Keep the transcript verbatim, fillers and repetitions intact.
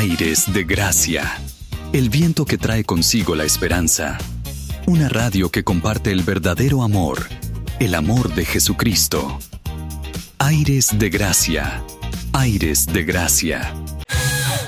Aires de Gracia, el viento que trae consigo la esperanza. Una radio que comparte el verdadero amor, el amor de Jesucristo. Aires de Gracia, Aires de Gracia.